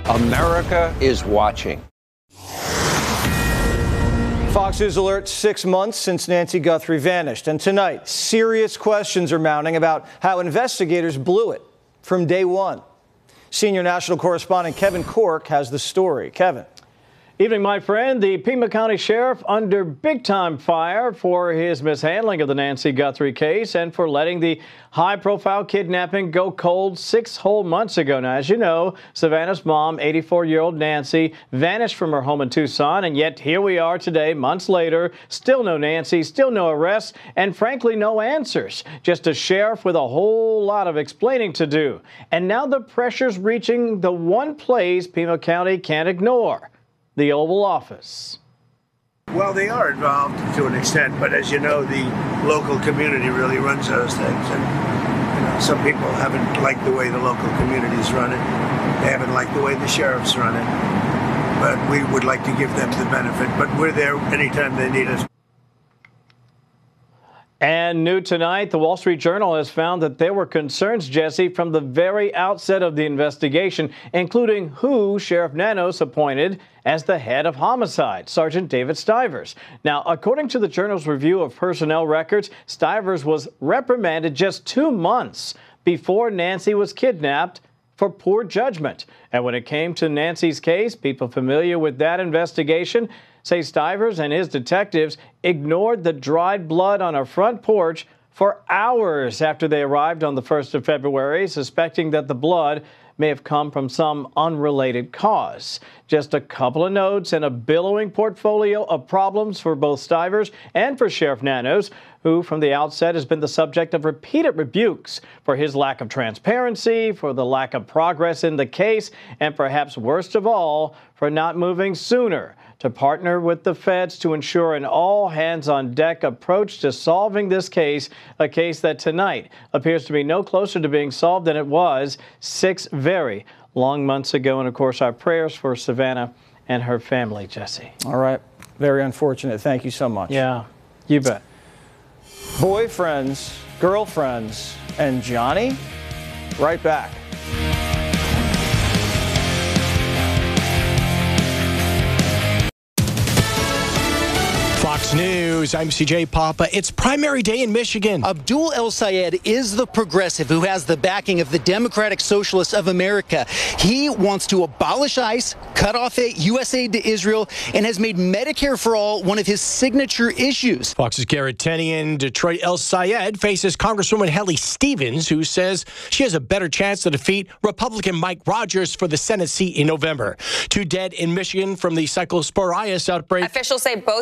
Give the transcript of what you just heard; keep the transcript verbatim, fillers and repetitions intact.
America is watching. Fox News alert, six months since Nancy Guthrie vanished. And tonight, serious questions are mounting about how investigators blew it from day one. Senior national correspondent Kevin Corke has the story. Kevin. Evening, my friend. The Pima County Sheriff under big-time fire for his mishandling of the Nancy Guthrie case and for letting the high-profile kidnapping go cold six whole months ago. Now, as you know, Savannah's mom, eighty-four-year-old Nancy, vanished from her home in Tucson, and yet here we are today, months later, still no Nancy, still no arrests, and frankly, no answers. Just a sheriff with a whole lot of explaining to do. And now the pressure's reaching the one place Pima County can't ignore: the Oval Office. Well, they are involved to an extent, but as you know, the local community really runs those things. And you know, some people haven't liked the way the local communities run it. They haven't liked the way the sheriffs run it. But we would like to give them the benefit. But we're there anytime they need us. And new tonight, the Wall Street Journal has found that there were concerns, Jesse, from the very outset of the investigation, including who Sheriff Nanos appointed as the head of homicide, Sergeant David Stivers. Now, according to the Journal's review of personnel records, Stivers was reprimanded just two months before Nancy was kidnapped for poor judgment. And when it came to Nancy's case, people familiar with that investigation say Stivers and his detectives ignored the dried blood on her front porch for hours after they arrived on the first of February, suspecting that the blood may have come from some unrelated cause. Just a couple of notes and a billowing portfolio of problems for both Stivers and for Sheriff Nanos, who from the outset has been the subject of repeated rebukes for his lack of transparency, for the lack of progress in the case, and perhaps worst of all, for not moving sooner to partner with the feds to ensure an all-hands-on-deck approach to solving this case, a case that tonight appears to be no closer to being solved than it was six very long months ago. And, of course, our prayers for Savannah and her family, Jesse. All right. Very unfortunate. Thank you so much. Yeah, you bet. Boyfriends, girlfriends, and Johnny? Right back. Fox News, I'm C J Papa. It's primary day in Michigan. Abdul El-Sayed is the progressive who has the backing of the Democratic Socialists of America. He wants to abolish ICE, cut off U S aid to Israel, and has made Medicare for All one of his signature issues. Fox's Garrett Tenian. Detroit El-Sayed faces Congresswoman Helly Stevens, who says she has a better chance to defeat Republican Mike Rogers for the Senate seat in November. Two dead in Michigan from the Cyclosporitis outbreak. Officials say both